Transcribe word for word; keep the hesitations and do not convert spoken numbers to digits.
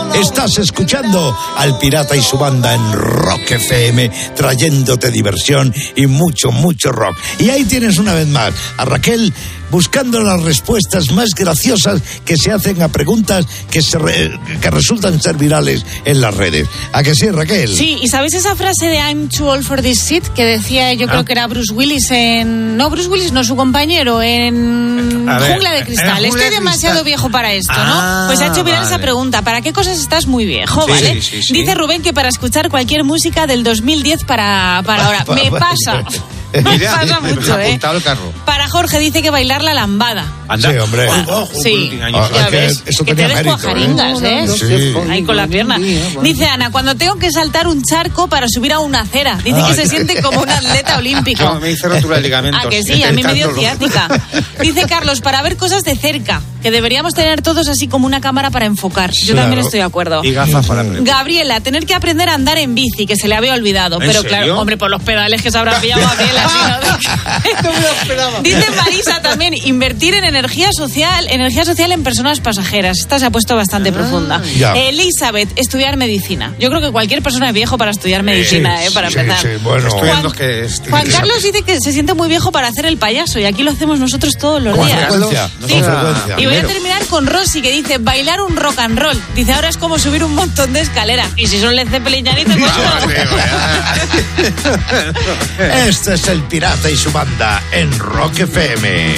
Estás escuchando al Pirata y su banda en Rock F M, trayéndote diversión y mucho, mucho rock. Y ahí tienes una vez más a Raquel buscando las respuestas más graciosas que se hacen a preguntas que, se re, que resultan ser virales en las redes. ¿A que sí, Raquel? Sí, ¿y sabéis esa frase de I'm too old for this shit? Que decía, yo ah. creo que era Bruce Willis en... No, Bruce Willis, no, su compañero, en ver, Jungla de Cristal. Estoy de demasiado cristal. viejo para esto, ah, ¿no? Pues ha hecho viral vale. esa pregunta. ¿Para qué cosas estás muy viejo, sí, vale? Sí, sí. Dice Rubén que para escuchar cualquier música del dos mil diez para, para ahora. Me pasa... Me Mira, pasa me mucho, ¿eh? El carro. Para Jorge dice que bailar la lambada. Anda. Sí, hombre. Oh, oh, sí, ah, ya que ves. Eso que te des cuajaringas, ¿eh? Sí. Ahí con la pierna. Dice Ana, cuando tengo que saltar un charco para subir a una acera. Dice que se siente como un atleta olímpico. No, me hice rotura de ligamentos. Ah, que sí, a mí me dio ciática. Dice Carlos, para ver cosas de cerca, que deberíamos tener todos así como una cámara para enfocar. Yo claro. también estoy de acuerdo. Y gafas para aprender. Gabriela, tener que aprender a andar en bici, que se le había olvidado. Pero serio? claro, hombre, por los pedales que se habrá pillado Gabriela. No me lo esperaba. Dice Marisa también, invertir en energía social, energía social en personas pasajeras. Esta se ha puesto bastante ah, profunda. Ya. Elizabeth, estudiar medicina. Yo creo que cualquier persona es viejo para estudiar medicina, sí, eh, para sí, empezar. Sí, bueno. Juan, que es, Juan Carlos dice que se siente muy viejo para hacer el payaso y aquí lo hacemos nosotros todos los Con días. frecuencia. Sí. Con frecuencia. Y voy a terminar con Rosy, que dice bailar un rock and roll. Dice, ahora es como subir un montón de escaleras. Y si son Led Zeppelin, ya ni te cuento. Este es el Pirata y su banda en Rock F M.